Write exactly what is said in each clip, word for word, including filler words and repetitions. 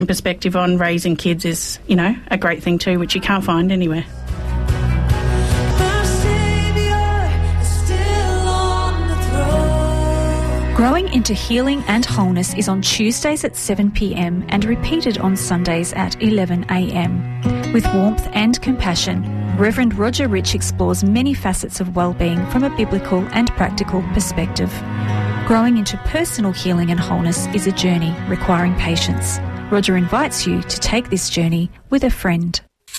Perspective on raising kids is, you know, a great thing too, which you can't find anywhere. Growing into Healing and Wholeness is on Tuesdays at seven p m and repeated on Sundays at eleven a m. With warmth and compassion, Reverend Roger Rich explores many facets of well-being from a biblical and practical perspective. Growing into personal healing and wholeness is a journey requiring patience. Roger invites you to take this journey with a friend.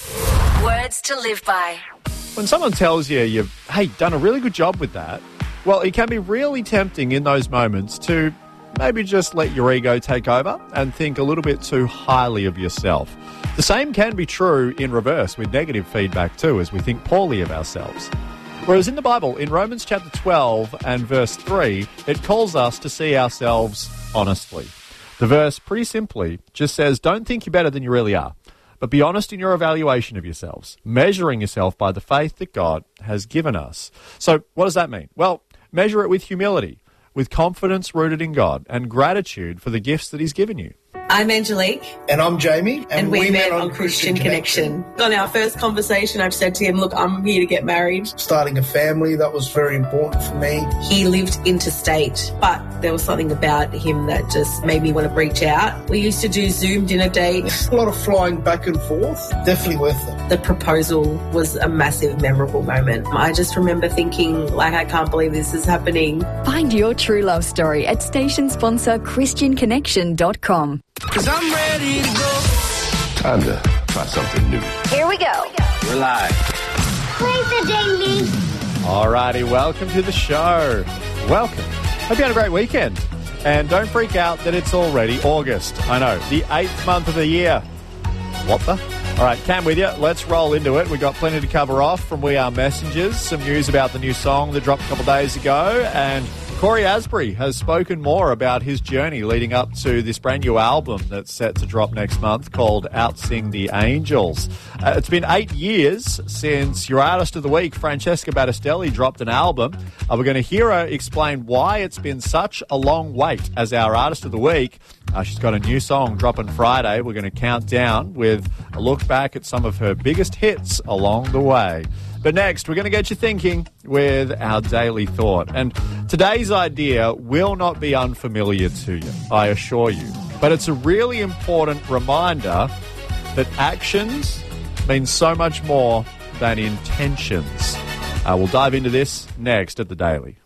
Words to live by. When someone tells you you've, hey, done a really good job with that, well, it can be really tempting in those moments to maybe just let your ego take over and think a little bit too highly of yourself. The same can be true in reverse with negative feedback too, as we think poorly of ourselves. Whereas in the Bible, in Romans chapter twelve and verse three, it calls us to see ourselves honestly. The verse, pretty simply, just says, don't think you're better than you really are, but be honest in your evaluation of yourselves, measuring yourself by the faith that God has given us. So what does that mean? Well, measure it with humility, with confidence rooted in God, and gratitude for the gifts that He's given you. I'm Angelique. And I'm Jamie. And, and we, we met, met on Christian, Christian Connection. Connection. On our first conversation, I've said to him, look, I'm here to get married. Starting a family, that was very important for me. He lived interstate, but there was something about him that just made me want to reach out. We used to do Zoom dinner dates. A lot of flying back and forth. Definitely worth it. The proposal was a massive, memorable moment. I just remember thinking, like, I can't believe this is happening. Find your true love story at station sponsor christian connection dot com. Cause I'm ready to go. Time to try something new. Here we go. We're live. Play the daily. Alrighty, welcome to the show. Welcome. Hope you had a great weekend. And don't freak out that it's already August. I know, the eighth month of the year. What the? All right, Cam with you. Let's roll into it. We've got plenty to cover off from We Are Messengers, some news about the new song that dropped a couple days ago, and Corey Asbury has spoken more about his journey leading up to this brand new album that's set to drop next month called Outsing the Angels. Uh, it's been eight years since your Artist of the Week, Francesca Battistelli, dropped an album. Uh, we're going to hear her explain why it's been such a long wait as our Artist of the Week. Uh, she's got a new song dropping Friday. We're going to count down with a look back at some of her biggest hits along the way. But next, we're going to get you thinking with our daily thought. And today's idea will not be unfamiliar to you, I assure you. But it's a really important reminder that actions mean so much more than intentions. Uh, we'll dive into this next at The Daily.